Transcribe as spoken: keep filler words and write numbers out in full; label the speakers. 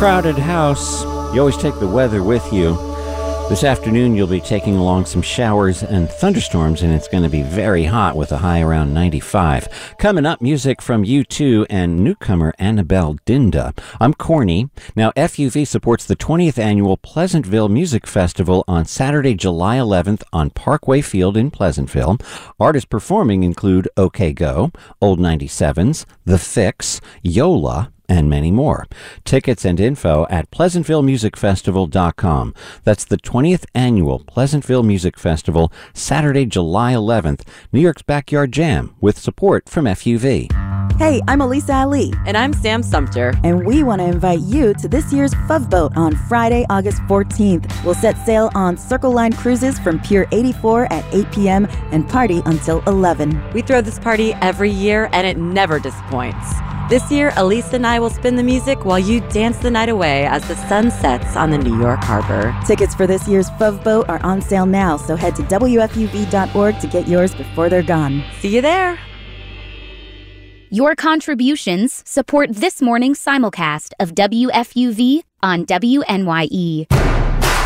Speaker 1: crowded house. You always take the weather with you. This afternoon, you'll be taking along some showers and thunderstorms, and it's going to be very hot with a high around ninety-five. Coming up, music from U two and newcomer Annabelle Dinda. I'm Corny. Now, F U V supports the twentieth Annual Pleasantville Music Festival on Saturday, July eleventh on Parkway Field in Pleasantville. Artists performing include OK Go, Old ninety-sevens, The Fix, Yola, and many more. Tickets and info at pleasantville music festival dot com. That's the twentieth Annual Pleasantville Music Festival, Saturday, July eleventh, New York's Backyard Jam, with support from F U V.
Speaker 2: Hey, I'm Elisa Ali.
Speaker 3: And I'm Sam Sumter.
Speaker 2: And we want to invite you to this year's F U V Boat on Friday, August fourteenth. We'll set sail on Circle Line Cruises from Pier eighty-four at eight p.m. and party until eleven.
Speaker 3: We throw this party every year, and it never disappoints. This year, Elisa and I will spin the music while you dance the night away as the sun sets on the New York Harbor.
Speaker 2: Tickets for this year's F U V Boat are on sale now, so head to W F U V dot org to get yours before they're gone.
Speaker 3: See you there.
Speaker 4: Your contributions support this morning's simulcast of W F U V on W N Y E.